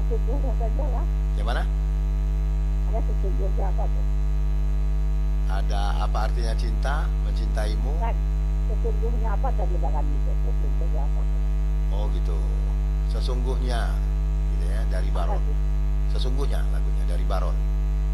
sesungguhnya saja lah. Yang mana? Ada sesungguhnya apa tuh? Ada apa artinya cinta? Mencintaimu? Kan, sesungguhnya apa tadi bahkan itu? Sesungguhnya apa tuh? Oh gitu. Sesungguhnya, gitu ya, dari Apa Baron. sih? Sesungguhnya lagunya dari Baron.